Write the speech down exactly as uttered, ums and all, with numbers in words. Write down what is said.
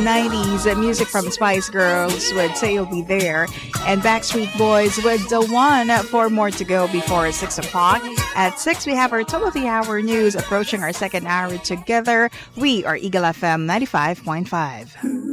nineties music from Spice Girls with Say You'll Be There, and Backstreet Boys with The One. Four more to go before six o'clock. At six, we have our top of the hour news approaching our second hour together. We are Eagle F M ninety-five point five.